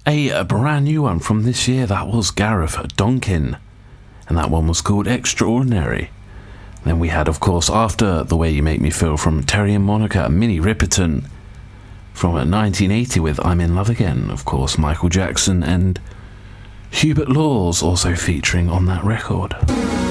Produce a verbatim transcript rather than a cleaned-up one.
A, a brand new one from this year, that was Gareth Donkin, and that one was called Extraordinary. Then we had, of course, After the Way You Make Me Feel from Terry and Monica, Minnie Riperton from nineteen eighty with I'm in Love Again, of course, Michael Jackson and Hubert Laws also featuring on that record.